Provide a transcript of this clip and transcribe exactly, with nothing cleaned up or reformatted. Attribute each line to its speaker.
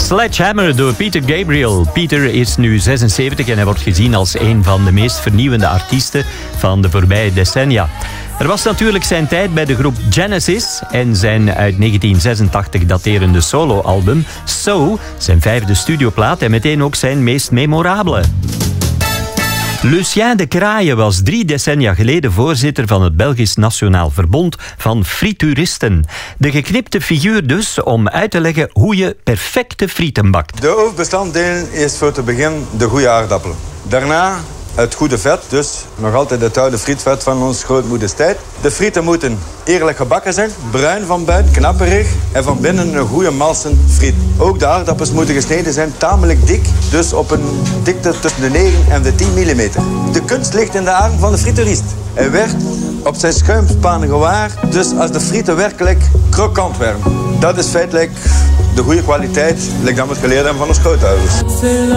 Speaker 1: Sledgehammer door Peter Gabriel. Peter is nu zesenzeventig en hij wordt gezien als een van de meest vernieuwende artiesten van de voorbije decennia. Er was natuurlijk zijn tijd bij de groep Genesis en zijn uit negentien zesentachtig daterende soloalbum So, zijn vijfde studioplaat en meteen ook zijn meest memorabele. Lucien de Craaie was drie decennia geleden voorzitter van het Belgisch Nationaal Verbond van Frituuristen. De geknipte figuur dus om uit te leggen hoe je perfecte frieten bakt.
Speaker 2: De hoofdbestanddeel is voor te beginnen de goede aardappelen. Daarna het goede vet, dus nog altijd het oude frietvet van ons grootmoeders tijd. De frieten moeten eerlijk gebakken zijn, bruin van buiten, knapperig en van binnen een goede malsen friet. Ook de aardappels moeten gesneden zijn, tamelijk dik, dus op een dikte tussen de negen en de tien millimeter. De kunst ligt in de arm van de frituurist. Hij werd op zijn schuimspan gewaar, dus als de frieten werkelijk krokant werden. Dat is feitelijk de goede kwaliteit, like dat we het geleerd hebben van ons grootouders.